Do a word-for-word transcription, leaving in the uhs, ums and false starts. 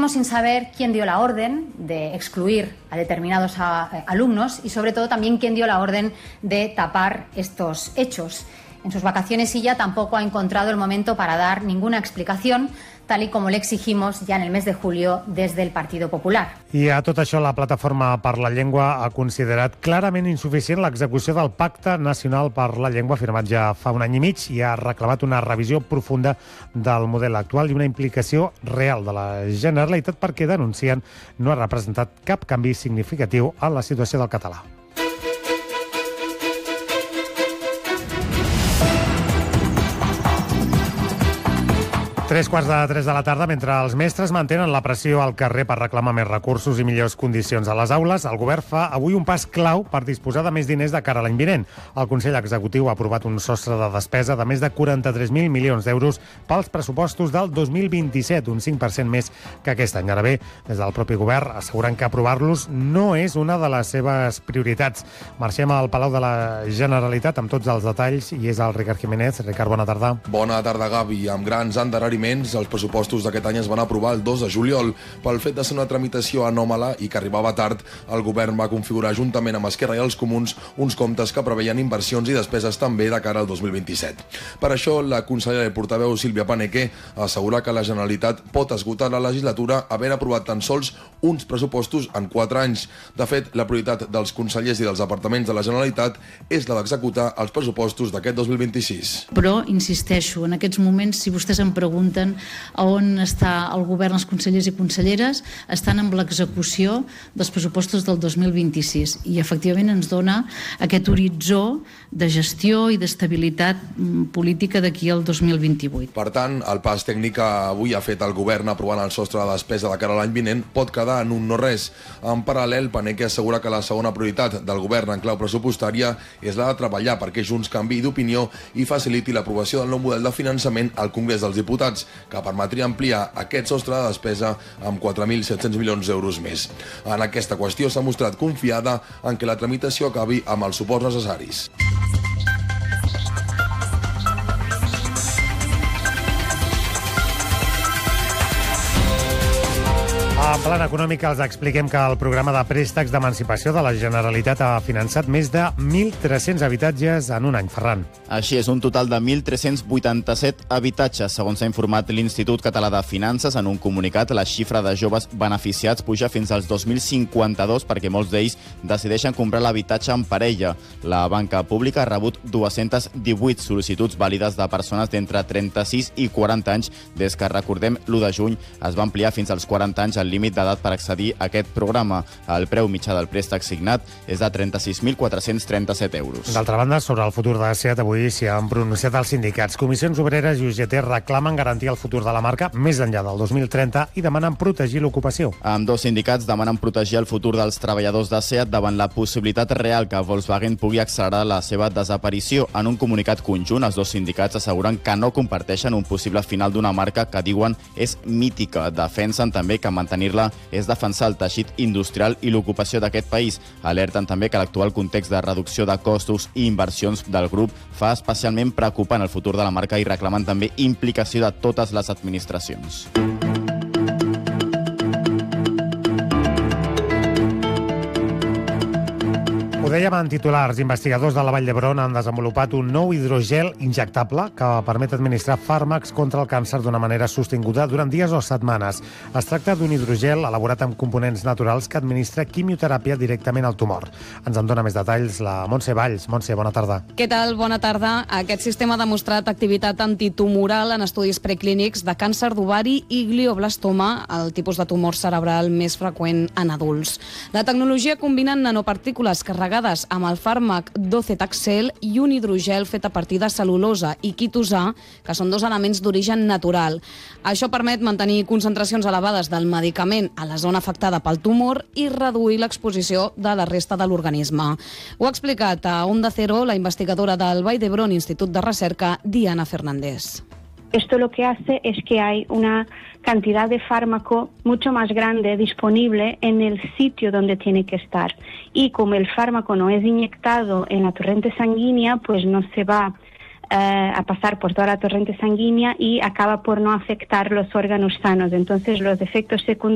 Seguimos sin saber quién dio la orden de excluir a determinados a, a, alumnos y, sobre todo, también quién dio la orden de tapar estos hechos. En sus vacaciones Illa tampoco ha encontrado el momento para dar ninguna explicación, tal y como le exigimos ya en el mes de julio desde el Partido Popular. I a tot això, la Plataforma per la Llengua ha considerat clarament insuficient l'execució del Pacte Nacional per la Llengua, firmat ja fa un any i mig, i ha reclamat una revisió profunda del model actual i una implicació real de la Generalitat perquè, denuncien, no ha representat cap canvi significatiu en la situació del català. Tres quarts de tres de la tarda, mentre els mestres mantenen la pressió al carrer per reclamar més recursos i millors condicions a les aules, el govern fa avui un pas clau per disposar de més diners de cara a l'any vinent. El Consell Executiu ha aprovat un sostre de despesa de més de quaranta-tres mil milions d'euros pels pressupostos del dos mil vint-i-set, un cinc per cent més que aquest any. Ara bé, des del propi govern asseguren que aprovar-los no és una de les seves prioritats. Marxem al Palau de la Generalitat amb tots els detalls i és el Ricard Jiménez. Ricard, bona tarda. Bona tarda, Gavi. Amb grans endarreriments, els pressupostos d'aquest any es van aprovar el dos de juliol. Pel fet de ser una tramitació anòmala i que arribava tard, el govern va configurar juntament amb Esquerra i els Comuns uns comptes que preveien inversions i despeses també de cara al dos mil vint-i-set. Per això, la consellera i portaveu Sílvia Paneque assegura que la Generalitat pot esgotar la legislatura havent aprovat tan sols uns pressupostos en quatre anys. De fet, la prioritat dels consellers i dels departaments de la Generalitat és la d'executar els pressupostos d'aquest dos mil vint-i-sis. Però, insisteixo, en aquests moments, si vostès em pregunten a on està el govern, els consellers i conselleres, estan amb l'execució dels pressupostos del dos mil vint-i-sis i efectivament ens dona aquest horitzó de gestió i d'estabilitat política d'aquí al dos mil vint-i-vuit. Per tant, el pas tècnic que avui ha fet el govern aprovant el sostre de despesa de cara a l'any vinent pot quedar en un no res. En paral·lel, Paneque assegura que la segona prioritat del govern en clau pressupostària és la de treballar perquè Junts canviï d'opinió i faciliti l'aprovació del nou model de finançament al Congrés dels Diputats, que permetria ampliar aquest sostre de despesa amb quatre mil set-cents milions d'euros més. En aquesta qüestió s'ha mostrat confiada en que la tramitació acabi amb els suports necessaris. En plana econòmica els expliquem que el programa de préstecs d'emancipació de la Generalitat ha finançat més de mil tres-cents habitatges en un any. Ferran. Així és, un total de mil tres-cents vuitanta-set habitatges. Segons s'ha informat l'Institut Català de Finances en un comunicat, la xifra de joves beneficiats puja fins als dos mil cinquanta-dos perquè molts d'ells decideixen comprar l'habitatge en parella. La banca pública ha rebut dues-centes divuit sol·licituds vàlides de persones d'entre trenta-sis i quaranta anys des que, recordem, l'u de juny es va ampliar fins als quaranta anys el límit d'edat per accedir a aquest programa. El preu mitjà del préstec signat és de trenta-sis mil quatre-cents trenta-set euros. D'altra banda, sobre el futur de SEAT, avui s'hi han pronunciat els sindicats. Comissions Obreres i U G T reclamen garantir el futur de la marca més enllà del dos mil trenta i demanen protegir l'ocupació. Amb dos sindicats demanen protegir el futur dels treballadors de SEAT davant la possibilitat real que Volkswagen pugui accelerar la seva desaparició. En un comunicat conjunt, els dos sindicats asseguren que no comparteixen un possible final d'una marca que diuen és mítica. Defensen també que mantenir-la és defensar el teixit industrial i l'ocupació d'aquest país. Alerten també que l'actual context de reducció de costos i inversions del grup fa especialment preocupant el futur de la marca i reclamen també implicació de totes les administracions. Ho dèiem en titulars, investigadors de la Vall d'Hebron han desenvolupat un nou hidrogel injectable que permet administrar fàrmacs contra el càncer d'una manera sostinguda durant dies o setmanes. Es tracta d'un hidrogel elaborat amb components naturals que administra quimioteràpia directament al tumor. Ens en dona més detalls la Montse Valls. Montse, bona tarda. Què tal? Bona tarda. Aquest sistema ha demostrat activitat antitumoral en estudis preclínics de càncer d'ovari i glioblastoma, el tipus de tumor cerebral més freqüent en adults. La tecnologia combina nanopartícules carregades amb el fàrmac docetaxel i un hidrogel fet a partir de cel·lulosa i quitosà, que són dos elements d'origen natural. Això permet mantenir concentracions elevades del medicament a la zona afectada pel tumor i reduir l'exposició de la resta de l'organisme. Ho ha explicat a Onda Cero la investigadora del Vall d'Hebron Institut de Recerca, Diana Fernández. Esto lo que hace es que hay una cantidad de fármaco mucho más grande disponible en el sitio donde tiene que estar. Y como el fármaco no es inyectado en la torrente sanguínea, pues no se va eh, a pasar por toda la torrente sanguínea y acaba por no afectar los órganos sanos. Entonces los efectos secundarios